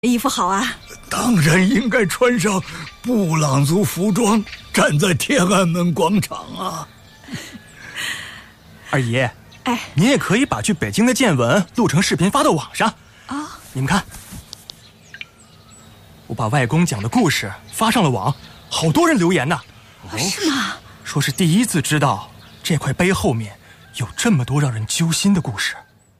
衣服好啊， 当然应该穿上布朗族服装，站在天安门广场啊。 二姨，你也可以把去北京的见闻录成视频发到网上啊。你们看，我把外公讲的故事发上了网，好多人留言呢。 是吗？ 说是第一次知道这块碑后面有这么多让人揪心的故事。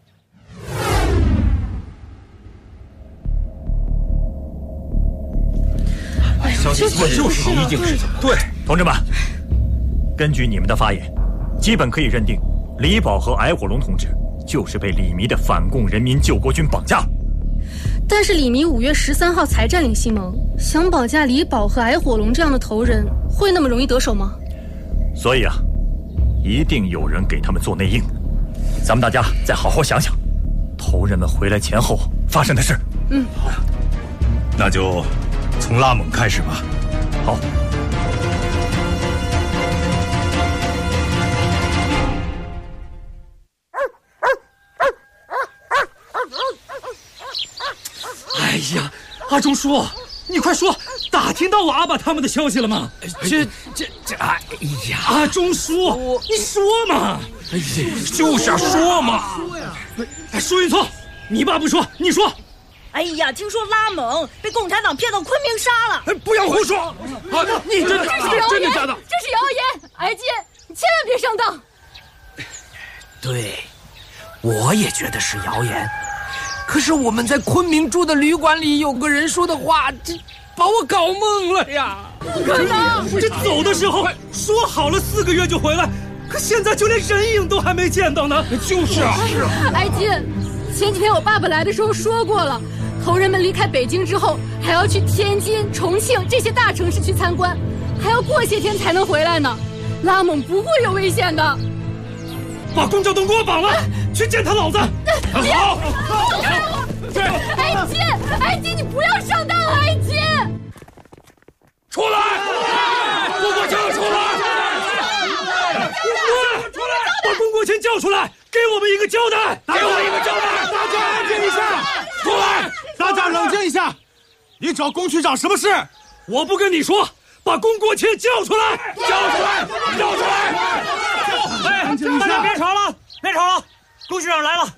小姐，我就是一定是这么对，同志们，根据你们的发言，基本可以认定李宝和矮火龙同志就是被李弥的反共人民救国军绑架了。 但是李弥5月13号才占领西蒙，想绑架李宝和矮火龙这样的头人，会那么容易得手吗？ 所以啊，一定有人给他们做内应。咱们大家再好好想想，头人们回来前后发生的事。 好，那就从拉蒙开始吧。 好。 哎呀，阿忠叔，你快说，打听到我阿爸他们的消息了吗？ 哎呀， 阿忠叔，你说嘛！ 哎呀，就是要说嘛。 说一错，你爸不说，你说。 哎呀，听说拉蒙被共产党骗到昆明杀了。 不要胡说！ 你这是谣言， 真的假的？ 这是谣言！矮金，你千万别上当。 对，我也觉得是谣言。可是我们在昆明住的旅馆里有个人说的话，这把我搞懵了呀！ 不可能！ 这走的时候说好了4个月就回来，可现在就连人影都还没见到呢。 就是啊，是啊。 矮金，前几天我爸爸来的时候说过了，头人们离开北京之后，还要去天津、重庆这些大城市去参观，还要过些天才能回来呢。拉蒙不会有危险的。 把龚兆东给我绑了，去见他老子。 好。 矮金，你不要上当了，矮金！ 出来！龚国强出来！ 把龚国强叫出来，给我们一个交代！ 给我一个交代！ 大家安静一下！ 出来！ 大家冷静一下！你找龚区长什么事？ 我不跟你说，把龚国强叫出来！ 叫出来！叫出来！ 大家别吵了，别吵了，龚区长来了。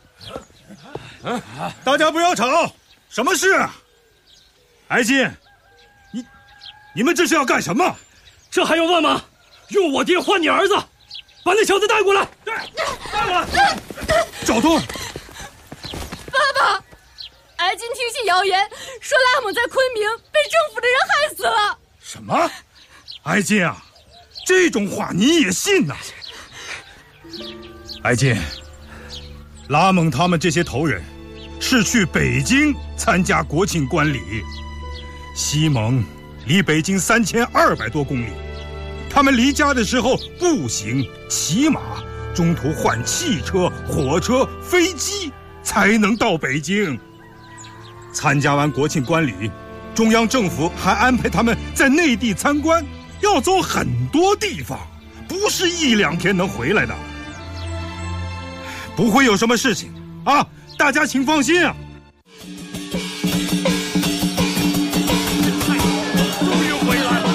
大家不要吵，什么事啊？ 矮金，你们这是要干什么？这还用问吗？用我爹换你儿子，把那小子带过来。对，带过来。 赵东， 爸爸，矮金听信谣言，说拉蒙在昆明被政府的人害死了。 什么？矮金啊，这种话你也信呐？矮金，拉蒙他们这些头人是去北京参加国庆观礼，西蒙离北京3200多公里，他们离家的时候步行、骑马，中途换汽车、火车、飞机才能到北京。参加完国庆观礼，中央政府还安排他们在内地参观，要走很多地方，不是1、2天能回来的。不会有什么事情啊，大家请放心啊。 终于回来了。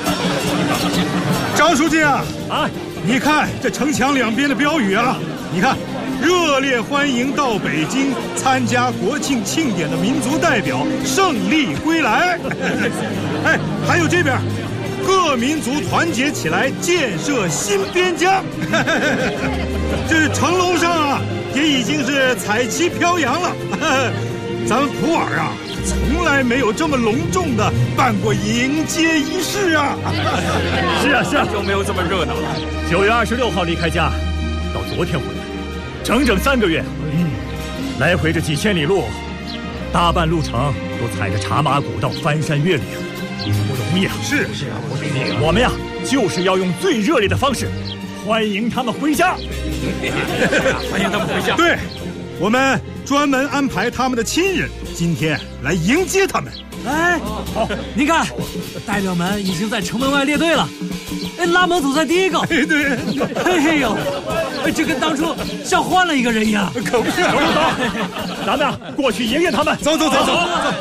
张书记啊，你看这城墙两边的标语啊，你看，热烈欢迎到北京参加国庆庆典的民族代表胜利归来。哎，还有这边，各民族团结起来建设新边疆。这城楼上啊，也已经是彩旗飘扬了。咱们普洱啊，从来没有这么隆重的办过迎接仪式啊。 是啊， 就没有这么热闹了。 9月26号离开家，到昨天回来，整整3个月。来回这几千里路，大半路程都踩着茶马古道翻山越岭，不容易啊。 是啊，不容易。 我们呀，就是要用最热烈的方式欢迎他们回家。 欢迎他们回家。 对，我们专门安排他们的亲人今天来迎接他们。 哎，好，您看，代表们已经在城门外列队了。拉蒙走在第一个。 对。 哎呦，这跟当初像换了一个人一样。 可不是。 走，咱们过去迎迎他们。 走。